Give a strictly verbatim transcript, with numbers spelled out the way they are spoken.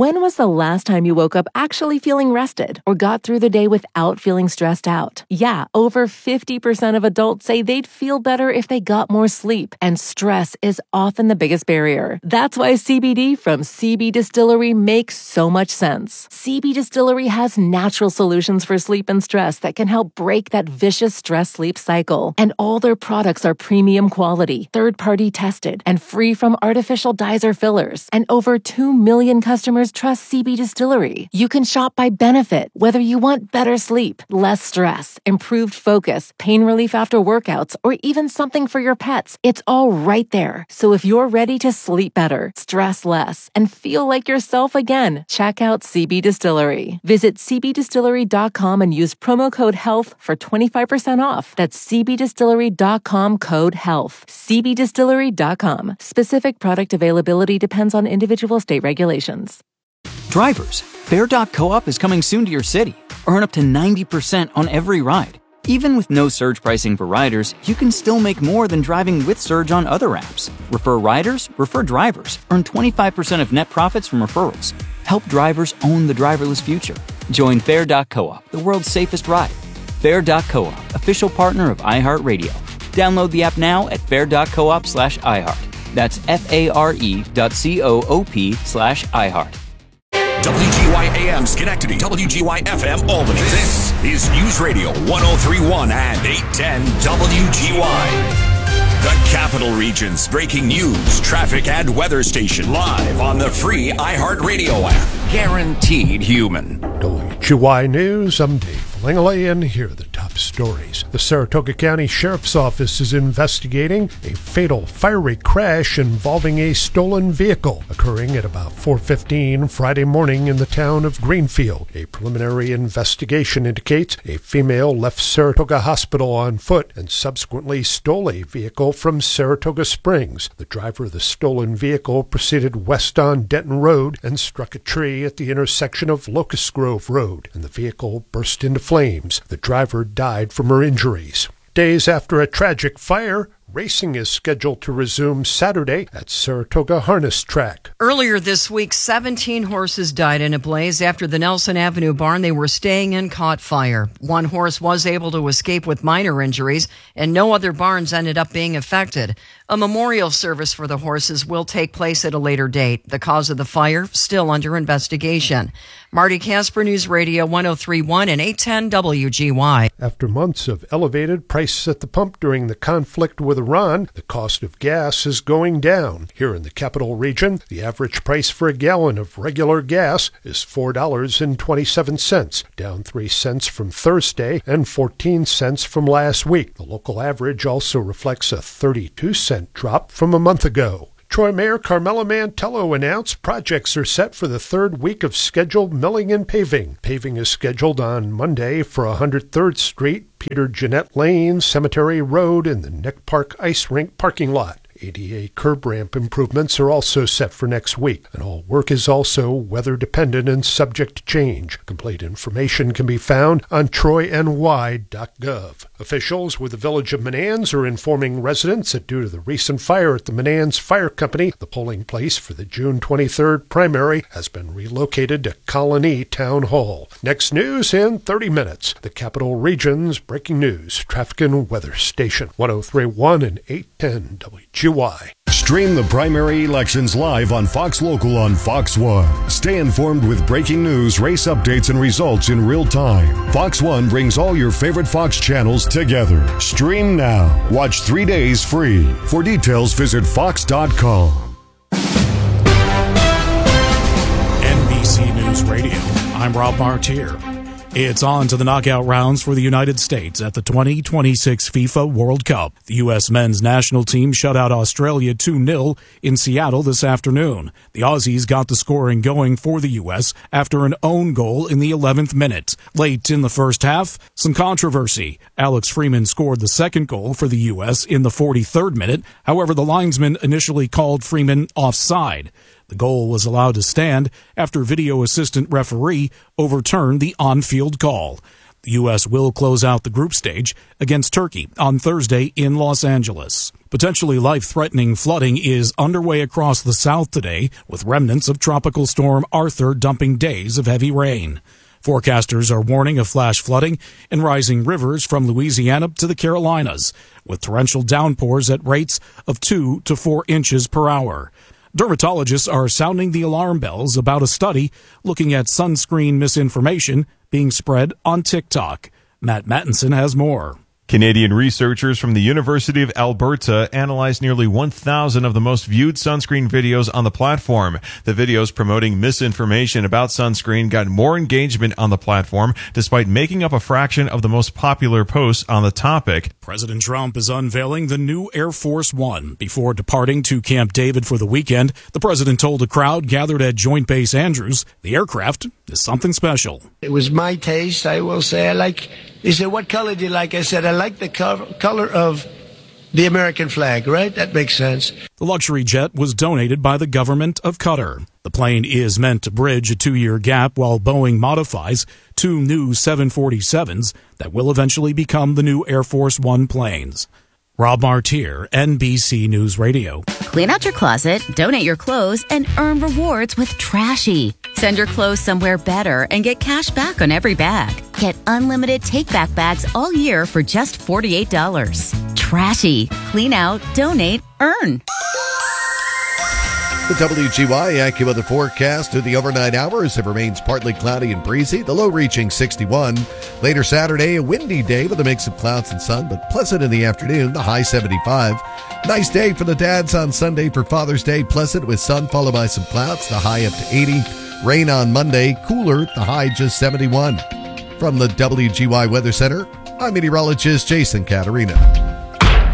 When was the last time you woke up actually feeling rested or got through the day without feeling stressed out? Yeah, over fifty percent of adults say they'd feel better if they got more sleep, and stress is often the biggest barrier. That's why C B D from C B Distillery makes so much sense. C B Distillery has natural solutions for sleep and stress that can help break that vicious stress-sleep cycle. And all their products are premium quality, third-party tested, and free from artificial dyes or fillers. And over two million customers trust C B Distillery. You can shop by benefit, whether you want better sleep, less stress, improved focus, pain relief after workouts, or even something for your pets. It's all right there. So if you're ready to sleep better, stress less, and feel like yourself again, check out C B Distillery. Visit c b distillery dot com and use promo code HEALTH for twenty-five percent off. That's c b distillery dot com code HEALTH. c b distillery dot com. Specific product availability depends on individual state regulations. Drivers, Fare dot coop is coming soon to your city. Earn up to ninety percent on every ride. Even with no surge pricing for riders, you can still make more than driving with Surge on other apps. Refer riders, refer drivers. Earn twenty-five percent of net profits from referrals. Help drivers own the driverless future. Join Fare dot coop, the world's safest ride. Fare dot coop, official partner of iHeartRadio. Download the app now at fare dot coop slash iHeart. That's F-A-R-E dot C-O-O-P slash iHeart. W G Y A M Schenectady, W G Y F M Albany. This is News Radio one oh three point one and eight ten W G Y. The Capital Region's breaking news, traffic, and weather station live on the free iHeartRadio app. Guaranteed human. W G Y News, I'm Dave Langley, and here are the top stories. The Saratoga County Sheriff's Office is investigating a fatal fiery crash involving a stolen vehicle occurring at about four fifteen Friday morning in the town of Greenfield. A preliminary investigation indicates a female left Saratoga Hospital on foot and subsequently stole a vehicle from Saratoga Springs. The driver of the stolen vehicle proceeded west on Denton Road and struck a tree at the intersection of Locust Grove Road, and the vehicle burst into flames. The driver died from her injuries. Days after a tragic fire, racing is scheduled to resume Saturday at Saratoga Harness Track. Earlier this week, seventeen horses died in a blaze after the Nelson Avenue barn they were staying in caught fire. One horse was able to escape with minor injuries, and no other barns ended up being affected. A memorial service for the horses will take place at a later date. The cause of the fire still under investigation. Marty Casper, News Radio one oh three point one and eight ten W G Y. After months of elevated prices at the pump during the conflict with Iran, the cost of gas is going down. Here in the Capital Region, the average price for a gallon of regular gas is four dollars and twenty-seven cents, down three cents from Thursday and fourteen cents from last week. The local average also reflects a thirty-two cent drop from a month ago. Troy Mayor Carmela Mantello announced projects are set for the third week of scheduled milling and paving. Paving is scheduled on Monday for one hundred third Street, Peter Jeanette Lane, Cemetery Road, and the Neck Park Ice Rink parking lot. A D A curb ramp improvements are also set for next week, and all work is also weather-dependent and subject to change. Complete information can be found on troy n y dot gov. Officials with the Village of Menands are informing residents that due to the recent fire at the Menands Fire Company, the polling place for the June twenty-third primary has been relocated to Colony Town Hall. Next news in thirty minutes. The Capital Region's breaking news, traffic and weather station, one oh three point one and eight ten W G Y. Stream the primary elections live on Fox Local on Fox One. Stay informed with breaking news, race updates, and results in real time. Fox One brings all your favorite Fox channels together. Stream now. Watch three days free. For details, visit fox dot com. N B C News Radio. I'm Rob Martier. It's on to the knockout rounds for the United States at the twenty twenty-six FIFA World Cup. The U S men's national team shut out Australia two nil in Seattle this afternoon. The Aussies got the scoring going for the U S after an own goal in the eleventh minute. Late in the first half, some controversy. Alex Freeman scored the second goal for the U S in the forty-third minute. However, the linesman initially called Freeman offside. The goal was allowed to stand after video assistant referee overturned the on-field call. The U S will close out the group stage against Turkey on Thursday in Los Angeles. Potentially life-threatening flooding is underway across the South today, with remnants of Tropical Storm Arthur dumping days of heavy rain. Forecasters are warning of flash flooding in rising rivers from Louisiana to the Carolinas, with torrential downpours at rates of two to four inches per hour. Dermatologists are sounding the alarm bells about a study looking at sunscreen misinformation being spread on TikTok. Matt Mattinson has more. Canadian researchers from the University of Alberta analyzed nearly one thousand of the most viewed sunscreen videos on the platform. The videos promoting misinformation about sunscreen got more engagement on the platform, despite making up a fraction of the most popular posts on the topic. President Trump is unveiling the new Air Force One. Before departing to Camp David for the weekend, the president told a crowd gathered at Joint Base Andrews the aircraft is something special. It was my taste, I will say. I like... He said, what color do you like? I said, I like the co- color of the American flag, right? That makes sense. The luxury jet was donated by the government of Qatar. The plane is meant to bridge a two-year gap while Boeing modifies two new seven forty-sevens that will eventually become the new Air Force One planes. Rob Martier, N B C News Radio. Clean out your closet, donate your clothes, and earn rewards with Trashy. Send your clothes somewhere better and get cash back on every bag. Get unlimited take-back bags all year for just forty-eight dollars. Trashy. Clean out, donate, earn. The W G Y AccuWeather forecast through the overnight hours. It remains partly cloudy and breezy, the low reaching sixty-one. Later Saturday, a windy day with a mix of clouds and sun, but pleasant in the afternoon, the high seventy-five. Nice day for the dads on Sunday for Father's Day, pleasant with sun followed by some clouds, the high up to eighty. Rain on Monday, cooler, the high just seventy-one. From the W G Y Weather Center, I'm meteorologist Jason Caterina.